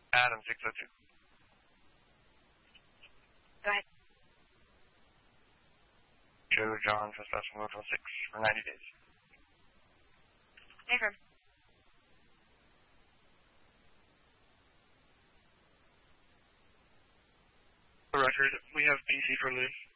Adam 602. Go ahead. Joe John for Special Motel 6 for 90 days. Affirm. For record, we have PC for Liz.